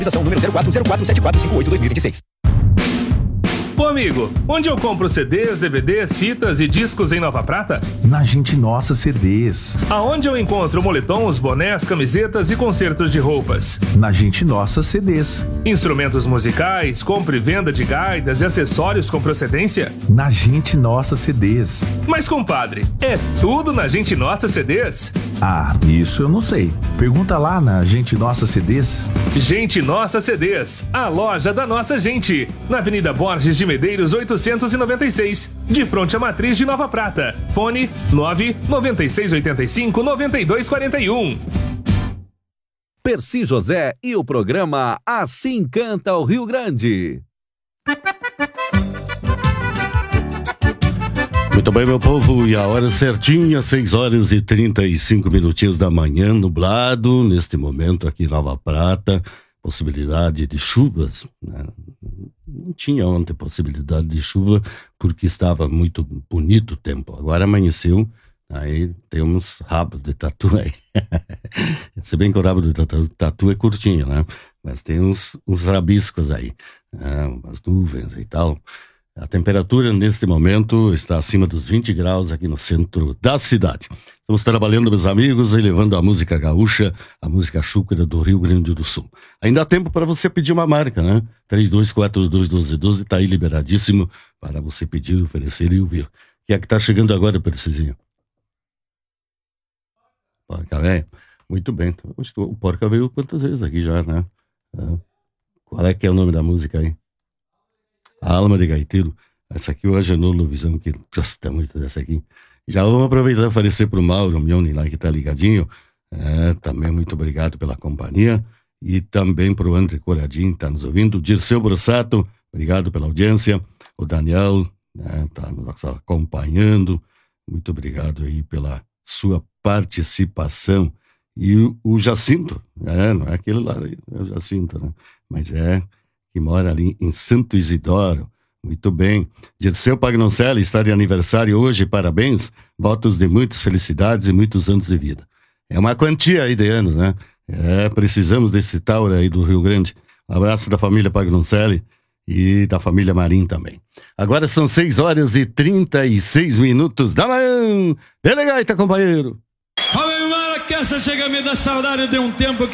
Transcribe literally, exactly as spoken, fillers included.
Autorização número zero quatro zero quatro sete quatro cinco oito dois mil e vinte e seis. Ô amigo, onde eu compro C Ds, D V Ds, fitas e discos em Nova Prata? Na Gente Nossa C Ds. Aonde eu encontro moletons, bonés, camisetas e concertos de roupas? Na Gente Nossa C Ds. Instrumentos musicais, compra e venda de gaitas e acessórios com procedência? Na Gente Nossa C Ds. Mas compadre, é tudo na Gente Nossa C Ds? Ah, isso eu não sei. Pergunta lá na Gente Nossa C Ds. Gente Nossa C Ds, a loja da nossa gente. Na Avenida Borges de Medeiros oitocentos e noventa e seis, de fronte à matriz de Nova Prata. Fone nove nove seis oito cinco nove dois quatro um. Percy José e o programa Assim Canta o Rio Grande. Muito bem, meu povo, e a hora certinha, seis horas e trinta e cinco minutinhos da manhã, nublado, neste momento aqui em Nova Prata, possibilidade de chuvas, né? Não tinha ontem possibilidade de chuva, porque estava muito bonito o tempo, agora amanheceu, aí tem uns rabos de tatu aí, se bem que o rabo de tatu, tatu é curtinho, né, mas tem uns, uns rabiscos aí, né? Umas nuvens e tal. A temperatura neste momento está acima dos vinte graus aqui no centro da cidade. Estamos trabalhando, meus amigos, e levando a música gaúcha, a música chúcara do Rio Grande do Sul. Ainda há tempo para você pedir uma marca, né? três dois quatro dois um dois um dois está aí liberadíssimo para você pedir, oferecer e ouvir. Quem é que está chegando agora, Percizinho? Porca Véia? Muito bem. O Porca veio quantas vezes aqui já, né? Qual é que é o nome da música aí? A Alma de Gaiteiro. Essa aqui o Agenor Lovisão, que gosta muito dessa aqui. Já vamos aproveitar e oferecer para o Mauro Mione lá, que está ligadinho. É, também muito obrigado pela companhia. E também para o André Coradinho, que está nos ouvindo. O Dirceu Brossato, obrigado pela audiência. O Daniel está né, nos acompanhando. Muito obrigado aí pela sua participação. E o, o Jacinto, é, não é aquele lá, é o Jacinto, né? Mas é... que mora ali em Santo Isidoro. Muito bem. Dirceu Pagnoncelli está de aniversário hoje, parabéns. Votos de muitas felicidades e muitos anos de vida. É uma quantia aí de anos, né? É, precisamos desse Tauro aí do Rio Grande. Um abraço da família Pagnoncelli e da família Marim também. Agora são seis horas e trinta e seis minutos da manhã. Delegaita, companheiro. Ave Maria, que essa chega a me dar saudade de um tempo que